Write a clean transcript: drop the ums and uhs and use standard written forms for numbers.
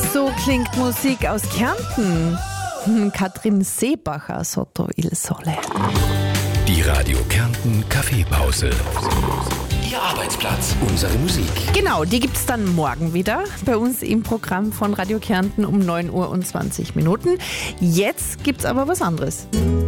So klingt Musik aus Kärnten. Katrin Seebacher, Sotto il Sole. Die Radio Kärnten Kaffeepause. Ihr Arbeitsplatz, unsere Musik. Genau, die gibt's dann morgen wieder bei uns im Programm von Radio Kärnten um 9:20 Uhr. Jetzt gibt's aber was anderes.